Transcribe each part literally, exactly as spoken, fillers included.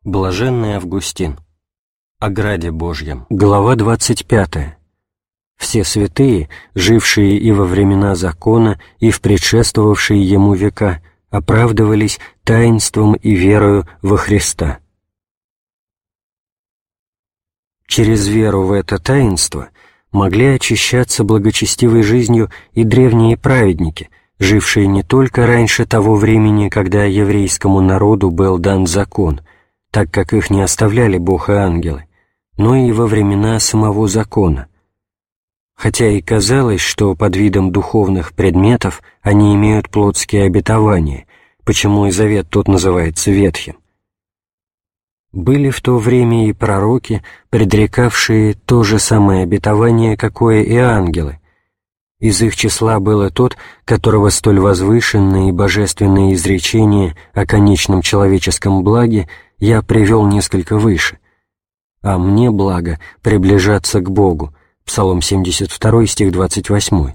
Блаженный Августин. О граде Божьем. Глава двадцать пятая. Все святые, жившие и во времена закона, и в предшествовавшие ему века, оправдывались таинством и верою во Христа. Через веру в это таинство могли очищаться благочестивой жизнью и древние праведники, жившие не только раньше того времени, когда еврейскому народу был дан закон, так как их не оставляли Бог и ангелы, но и во времена самого закона. Хотя и казалось, что под видом духовных предметов они имеют плотские обетования, почему и завет тот называется Ветхим. Были в то время и пророки, предрекавшие то же самое обетование, какое и ангелы. Из их числа был тот, которого столь возвышенное и божественное изречение о конечном человеческом благе я привел несколько выше. «А мне благо приближаться к Богу» Псалом семьдесят два, стих двадцать восемь.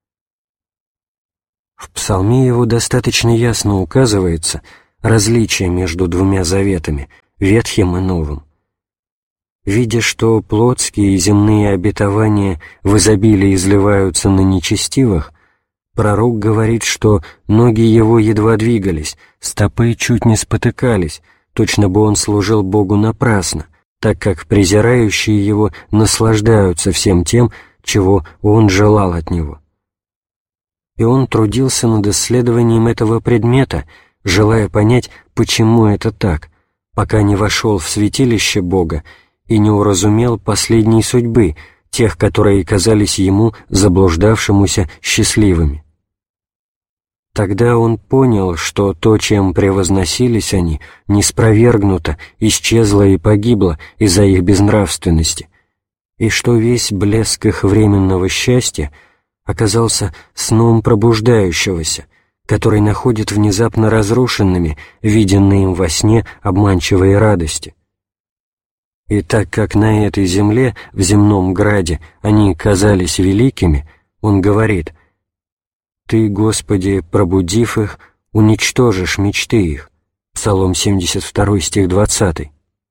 В псалме его достаточно ясно указывается различие между двумя заветами, Ветхим и Новым. Видя, что плотские и земные обетования в изобилии изливаются на нечестивых, пророк говорит, что ноги его едва двигались, стопы чуть не спотыкались, точно бы он служил Богу напрасно, так как презирающие его наслаждаются всем тем, чего он желал от него. И он трудился над исследованием этого предмета, желая понять, почему это так, пока не вошел в святилище Бога и не уразумел последней судьбы, тех, которые казались ему, заблуждавшемуся, счастливыми. Тогда он понял, что то, чем превозносились они, не спровергнуто, исчезло и погибло из-за их безнравственности, и что весь блеск их временного счастья оказался сном пробуждающегося, который находит внезапно разрушенными виденные им во сне обманчивые радости. И так как на этой земле, в земном граде, они казались великими, он говорит: «Ты, Господи, пробудив их, уничтожишь мечты их» Псалом семьдесят два, стих двадцать.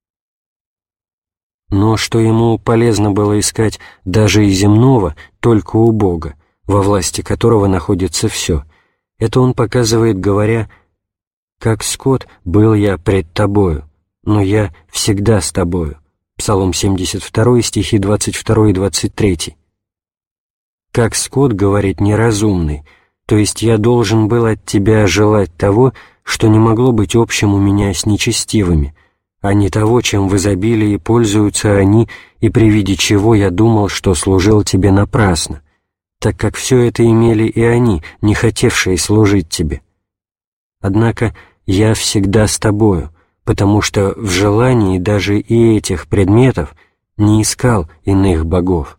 Но что ему полезно было искать даже и земного только у Бога, во власти которого находится все, это он показывает, говоря: «Как скот был я пред Тобою, но я всегда с Тобою» Псалом семьдесят два, стихи двадцать два и двадцать три. «Как скот, — говорит неразумный, — то есть я должен был от Тебя желать того, что не могло быть общим у меня с нечестивыми, а не того, чем в изобилии пользуются они, и при виде чего я думал, что служил Тебе напрасно, так как все это имели и они, не хотевшие служить Тебе. Однако я всегда с Тобою, потому что в желании даже и этих предметов не искал иных богов».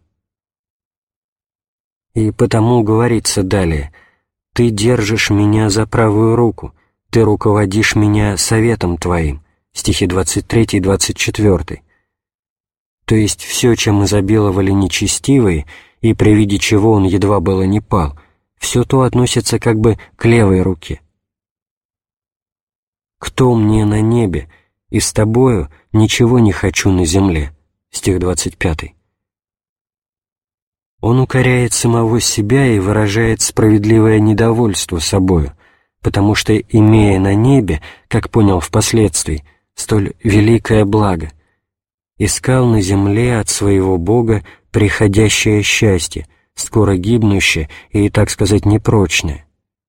И потому говорится далее: «Ты держишь меня за правую руку, Ты руководишь меня советом Твоим» стихи двадцать три и двадцать четыре. То есть все, чем изобиловали нечестивые, и при виде чего он едва было не пал, все то относится как бы к левой руке. «Кто мне на небе, и с Тобою ничего не хочу на земле» стих двадцать пять. Он укоряет самого себя и выражает справедливое недовольство собою, потому что, имея на небе, как понял впоследствии, столь великое благо, искал на земле от своего Бога приходящее счастье, скоро гибнущее и, так сказать, непрочное.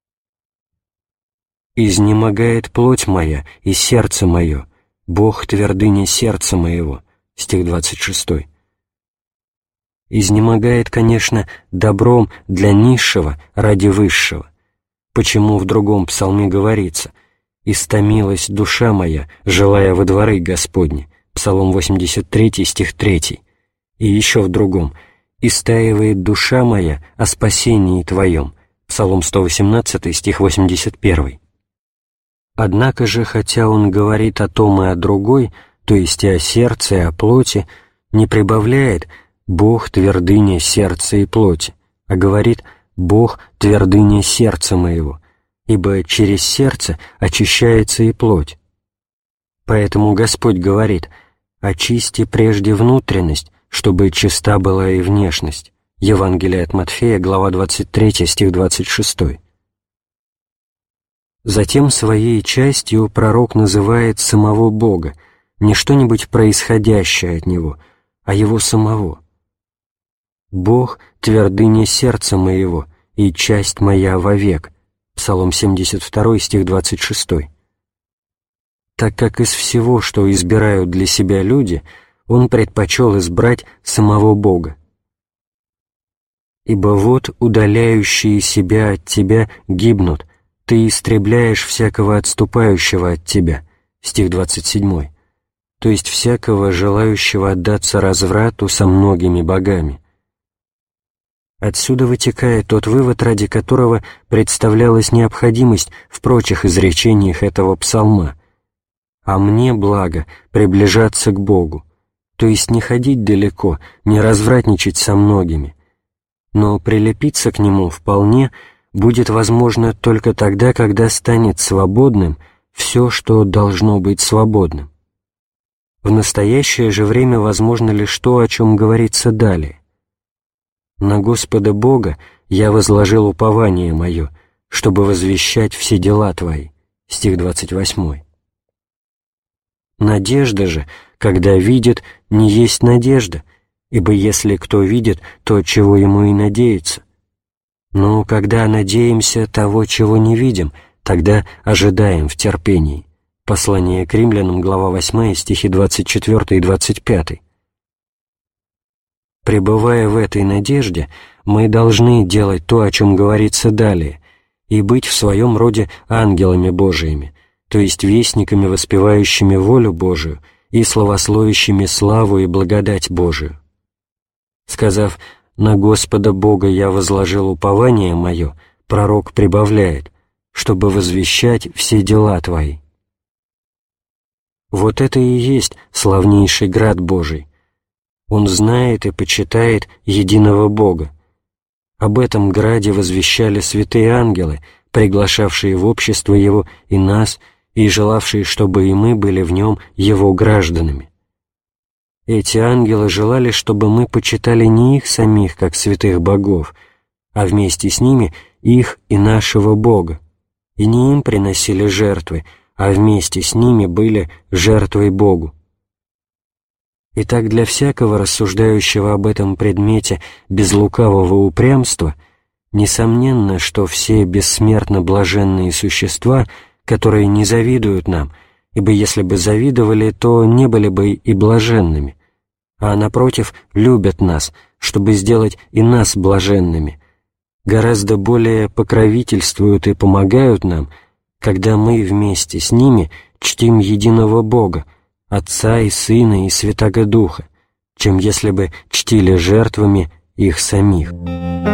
«Изнемогает плоть моя и сердце мое, Бог твердыня сердца моего» стих двадцать шесть. Изнемогает, конечно, добром для низшего ради высшего, почему в другом псалме говорится: «Истомилась душа моя, желая во дворы Господни» Псалом восемьдесят три, стих три, и еще в другом: «Истаивает душа моя о спасении Твоем» Псалом сто восемнадцать, стих восемьдесят один. Однако же, хотя он говорит о том и о другой, то есть и о сердце, и о плоти, не прибавляет «Бог твердыня сердца и плоти», а говорит «Бог твердыня сердца моего», ибо через сердце очищается и плоть. Поэтому Господь говорит: «Очисти прежде внутренность, чтобы чиста была и внешность». Евангелие от Матфея, глава двадцать три, стих двадцать шесть. Затем своей частью пророк называет самого Бога, не что-нибудь происходящее от Него, а Его самого. «Бог — твердыня сердца моего и часть моя вовек» Псалом семьдесят два, стих двадцать шесть. Так как из всего, что избирают для себя люди, Он предпочел избрать самого Бога. «Ибо вот удаляющие себя от Тебя гибнут, Ты истребляешь всякого отступающего от Тебя» стих двадцать семь, то есть всякого желающего отдаться разврату со многими богами. Отсюда вытекает тот вывод, ради которого представлялась необходимость в прочих изречениях этого псалма: «А мне благо приближаться к Богу», то есть не ходить далеко, не развратничать со многими, но прилепиться к Нему вполне будет возможно только тогда, когда станет свободным все, что должно быть свободным. В настоящее же время возможно лишь то, о чем говорится далее: «На Господа Бога я возложил упование мое, чтобы возвещать все дела Твои» стих двадцать восемь. Надежда же, когда видит, не есть надежда, ибо если кто видит, то чего ему и надеяться. Но когда надеемся того, чего не видим, тогда ожидаем в терпении». Послание к Римлянам, глава восьмая, стихи двадцать четыре и двадцать пять. Пребывая в этой надежде, мы должны делать то, о чем говорится далее, и быть в своем роде ангелами Божиими, то есть вестниками, воспевающими волю Божию и славословящими славу и благодать Божию. Сказав: «На Господа Бога я возложил упование мое», пророк прибавляет: «чтобы возвещать все дела Твои». Вот это и есть славнейший град Божий. Он знает и почитает единого Бога. Об этом граде возвещали святые ангелы, приглашавшие в общество Его и нас, и желавшие, чтобы и мы были в нем Его гражданами. Эти ангелы желали, чтобы мы почитали не их самих, как святых богов, а вместе с ними их и нашего Бога, и не им приносили жертвы, а вместе с ними были жертвой Богу. Итак, для всякого рассуждающего об этом предмете без лукавого упрямства, несомненно, что все бессмертно блаженные существа, которые не завидуют нам, ибо если бы завидовали, то не были бы и блаженными, а, напротив, любят нас, чтобы сделать и нас блаженными, гораздо более покровительствуют и помогают нам, когда мы вместе с ними чтим единого Бога, Отца и Сына и Святаго Духа, чем если бы чтили жертвами их самих.